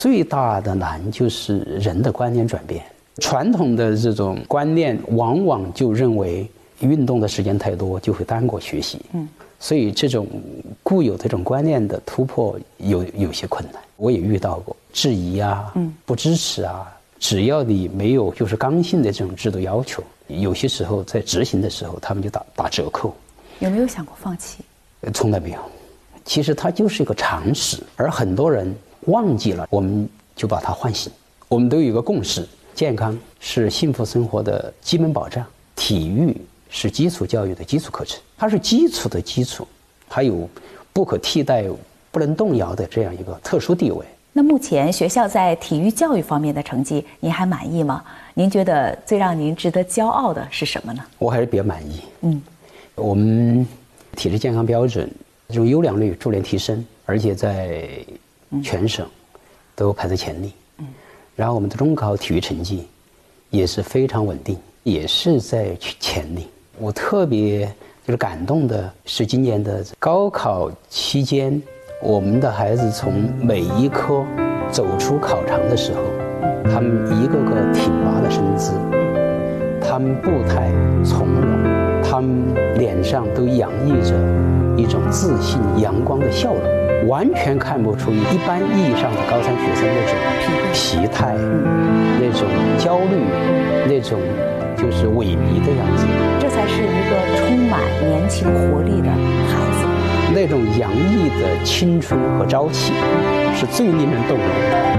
最大的难就是人的观念转变。传统的这种观念往往就认为运动的时间太多就会耽搁学习，所以这种固有的这种观念的突破有些困难。我也遇到过质疑啊，不支持啊，只要你没有就是刚性的这种制度要求，有些时候在执行的时候他们就打折扣。 有没有想过放弃？ 从来没有。其实它就是一个常识，而很多人忘记了，我们就把它唤醒。我们都有一个共识，健康是幸福生活的基本保障，体育是基础教育的基础课程，它是基础的基础，它有不可替代、不能动摇的这样一个特殊地位。 那目前学校在体育教育方面的成绩，您还满意吗？您觉得最让您值得骄傲的是什么呢？ 我还是比较满意。我们体质健康标准这种优良率逐年提升，而且在全省都排在前列。然后我们的中考体育成绩也是非常稳定，也是在前列。我特别就是感动的是今年的高考期间，我们的孩子从每一科走出考场的时候，他们一个个挺拔的身姿，他们步态从容，他们脸上都洋溢着一种自信阳光的笑容，完全看不出一般意义上的高三学生那种疲态，那种焦虑，那种就是萎靡的样子。 这才是一个充满年轻活力的孩子， 那种洋溢的青春和朝气是最令人动容的。